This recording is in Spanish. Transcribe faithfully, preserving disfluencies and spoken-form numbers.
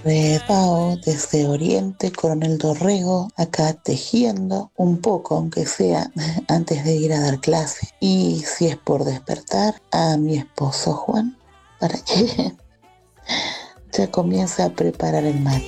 Red Pau desde Oriente, Coronel Dorrego, acá tejiendo un poco, aunque sea antes de ir a dar clase. Y si es por despertar, a mi esposo Juan, para que ya comience a preparar el mate.